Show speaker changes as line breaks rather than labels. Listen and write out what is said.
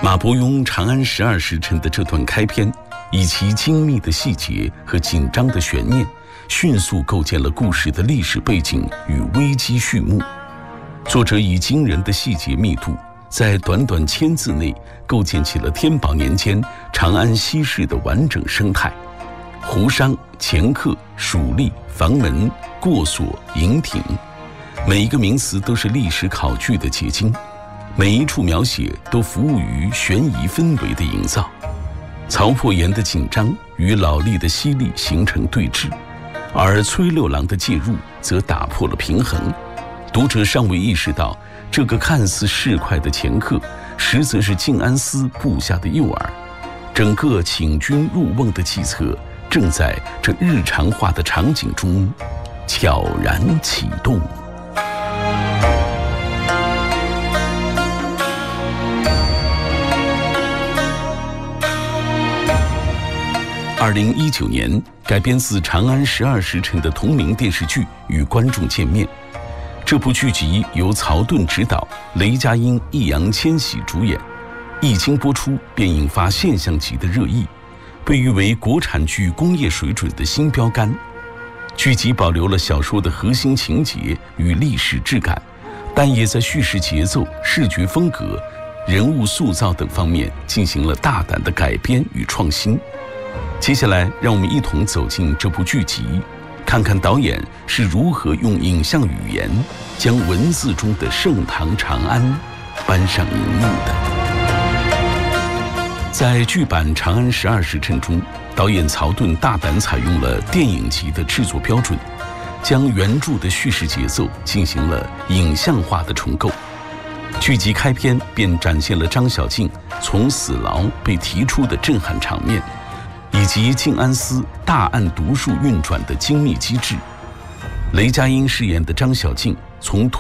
马伯庸《长安十二时辰》的这段开篇，以其精密的细节和紧张的悬念，迅速构建了故事的历史背景与危机序幕。作者以惊人的细节密度，在短短1000字内构建起了天宝年间长安西市的完整生态。湖商、掮客、蜀吏、房门、过所、营亭，每一个名词都是历史考据的结晶，每一处描写都服务于悬疑氛围的营造。曹破岩的紧张与老吏的犀利形成对峙，而崔六郎的介入则打破了平衡。读者尚未意识到，这个看似市侩的掮客，实则是静安司布下的诱饵。整个请君入瓮的计策，正在这日常化的场景中悄然启动。2019年改编自《长安十二时辰》的同名电视剧与观众见面。这部剧集由曹盾执导，雷佳音、易烊千玺主演，一经播出便引发现象级的热议，被誉为国产剧工业水准的新标杆。剧集保留了小说的核心情节与历史质感，但也在叙事节奏、视觉风格、人物塑造等方面进行了大胆的改编与创新。接下来，让我们一同走进这部剧集，看看导演是如何用影像语言将文字中的盛唐长安搬上荧幕的。在剧版《长安十二时辰》中，导演曹盾大胆采用了电影级的制作标准，将原著的叙事节奏进行了影像化的重构。剧集开篇便展现了张小敬从死牢被提出的震撼场面，以及静安司大案毒术运转的精密机制。雷佳音饰演的张小敬从